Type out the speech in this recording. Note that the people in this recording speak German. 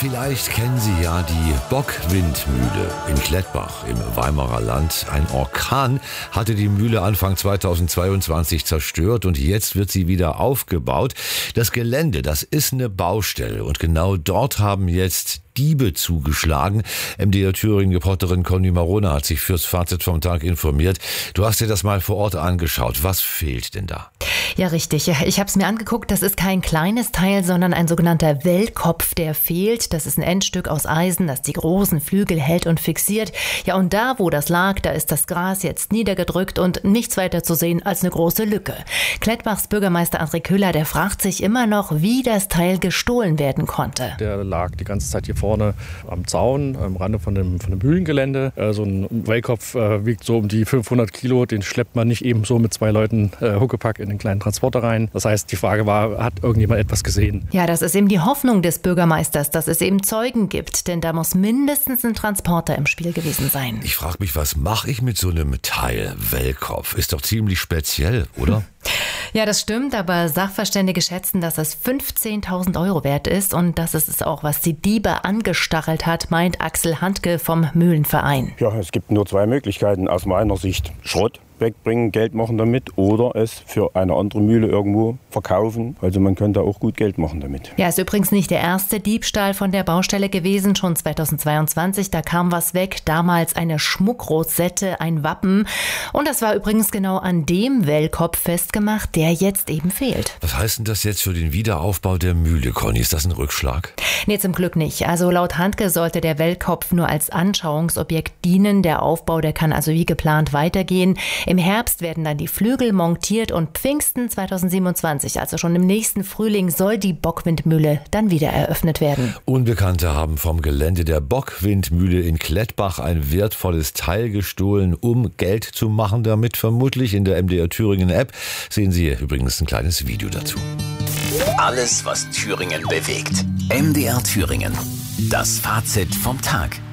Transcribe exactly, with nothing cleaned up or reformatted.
Vielleicht kennen Sie ja die Bockwindmühle in Klettbach im Weimarer Land. Ein Orkan hatte die Mühle Anfang zweitausendzweiundzwanzig zerstört und jetzt wird sie wieder aufgebaut. Das Gelände, das ist eine Baustelle und genau dort haben jetzt Diebe zugeschlagen. M D R Thüringen-Reporterin Conny Marona hat sich fürs Fazit vom Tag informiert. Du hast dir das mal vor Ort angeschaut. Was fehlt denn da? Ja, richtig. Ich habe es mir angeguckt. Das ist kein kleines Teil, sondern ein sogenannter Wellkopf, der fehlt. Das ist ein Endstück aus Eisen, das die großen Flügel hält und fixiert. Ja, und da, wo das lag, da ist das Gras jetzt niedergedrückt und nichts weiter zu sehen als eine große Lücke. Klettbachs Bürgermeister André Köhler, der fragt sich immer noch, wie das Teil gestohlen werden konnte. Der lag die ganze Zeit hier vorne am Zaun, am Rande von dem, von dem Mühlengelände. Äh, so ein Wellkopf äh, wiegt so um die fünfhundert Kilo. Den schleppt man nicht eben so mit zwei Leuten äh, Huckepack in den kleinen Transporter rein. Das heißt, die Frage war, hat irgendjemand etwas gesehen? Ja, das ist eben die Hoffnung des Bürgermeisters, dass es eben Zeugen gibt. Denn da muss mindestens ein Transporter im Spiel gewesen sein. Ich frage mich, was mache ich mit so einem Teil? Wellkopf ist doch ziemlich speziell, oder? Ja, das stimmt, aber Sachverständige schätzen, dass es fünfzehntausend Euro wert ist und das ist es auch, was die Diebe angestachelt hat, meint Axel Handke vom Mühlenverein. Ja, es gibt nur zwei Möglichkeiten aus meiner Sicht. Schrott wegbringen, Geld machen damit oder es für eine andere Mühle irgendwo verkaufen. Also man könnte auch gut Geld machen damit. Ja, ist übrigens nicht der erste Diebstahl von der Baustelle gewesen. Schon zweitausendzweiundzwanzig, da kam was weg. Damals eine Schmuckrosette, ein Wappen. Und das war übrigens genau an dem Wellkopf festgemacht, der jetzt eben fehlt. Was heißt denn das jetzt für den Wiederaufbau der Mühle, Conny? Ist das ein Rückschlag? Nee, zum Glück nicht. Also laut Handke sollte der Wellkopf nur als Anschauungsobjekt dienen. Der Aufbau, der kann also wie geplant weitergehen. Im Herbst werden dann die Flügel montiert und Pfingsten zweitausendsiebenundzwanzig, also schon im nächsten Frühling, soll die Bockwindmühle dann wieder eröffnet werden. Unbekannte haben vom Gelände der Bockwindmühle in Klettbach ein wertvolles Teil gestohlen, um Geld zu machen damit. Vermutlich in der M D R Thüringen App sehen Sie übrigens ein kleines Video dazu. Alles, was Thüringen bewegt. M D R Thüringen. Das Fazit vom Tag.